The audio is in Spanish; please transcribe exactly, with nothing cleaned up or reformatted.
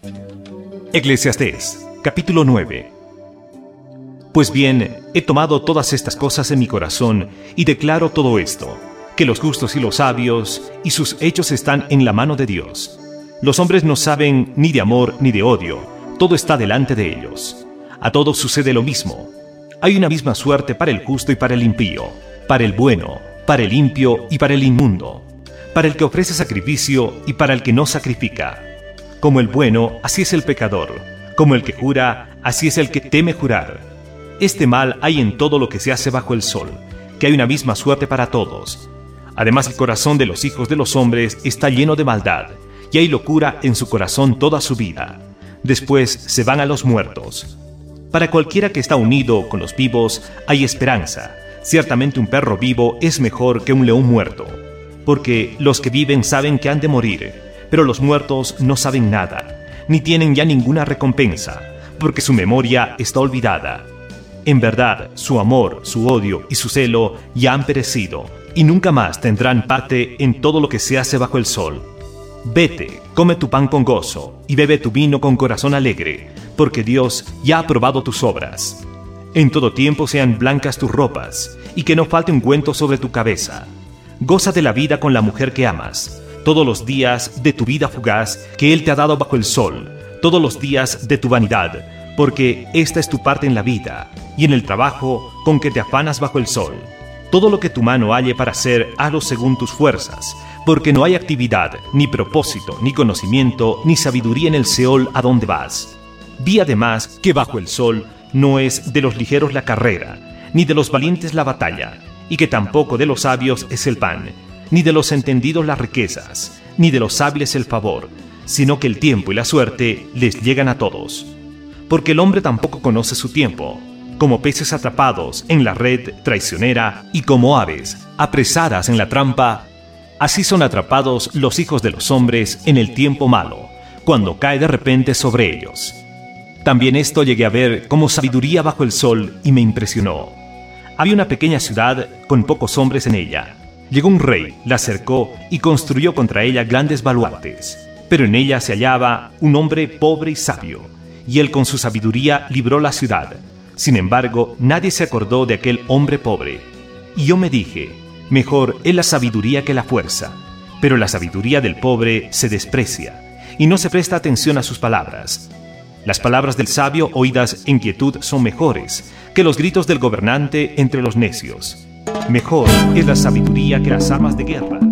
Eclesiastés, capítulo nueve. Pues bien, he tomado todas estas cosas en mi corazón y declaro todo esto, que los justos y los sabios y sus hechos están en la mano de Dios. Los hombres no saben ni de amor ni de odio, todo está delante de ellos. A todos sucede lo mismo. Hay una misma suerte para el justo y para el impío, para el bueno, para el limpio y para el inmundo, para el que ofrece sacrificio y para el que no sacrifica. Como el bueno, así es el pecador, como el que jura, así es el que teme jurar. Este mal hay en todo lo que se hace bajo el sol, que hay una misma suerte para todos. Además, el corazón de los hijos de los hombres está lleno de maldad, y hay locura en su corazón toda su vida. Después se van a los muertos. Para cualquiera que está unido con los vivos hay esperanza. Ciertamente un perro vivo es mejor que un león muerto, porque los que viven saben que han de morir, pero los muertos no saben nada, ni tienen ya ninguna recompensa, porque su memoria está olvidada. En verdad, su amor, su odio y su celo ya han perecido, y nunca más tendrán parte en todo lo que se hace bajo el sol. Vete, come tu pan con gozo, y bebe tu vino con corazón alegre, porque Dios ya ha probado tus obras. En todo tiempo sean blancas tus ropas, y que no falte ungüento sobre tu cabeza. Goza de la vida con la mujer que amas, todos los días de tu vida fugaz que Él te ha dado bajo el sol, todos los días de tu vanidad, porque esta es tu parte en la vida, y en el trabajo con que te afanas bajo el sol. Todo lo que tu mano halle para hacer, hazlo según tus fuerzas, porque no hay actividad, ni propósito, ni conocimiento, ni sabiduría en el Seol a donde vas. Vi además que bajo el sol no es de los ligeros la carrera, ni de los valientes la batalla, y que tampoco de los sabios es el pan, ni de los entendidos las riquezas, ni de los hábiles el favor, sino que el tiempo y la suerte les llegan a todos. Porque el hombre tampoco conoce su tiempo, como peces atrapados en la red traicionera y como aves apresadas en la trampa, así son atrapados los hijos de los hombres en el tiempo malo, cuando cae de repente sobre ellos. También esto llegué a ver como sabiduría bajo el sol y me impresionó. Había una pequeña ciudad con pocos hombres en ella. Llegó un rey, la cercó y construyó contra ella grandes baluartes. Pero en ella se hallaba un hombre pobre y sabio, y él con su sabiduría libró la ciudad. Sin embargo, nadie se acordó de aquel hombre pobre. Y yo me dije, mejor es la sabiduría que la fuerza. Pero la sabiduría del pobre se desprecia, y no se presta atención a sus palabras. Las palabras del sabio oídas en quietud son mejores que los gritos del gobernante entre los necios. Mejor es la sabiduría que las armas de guerra.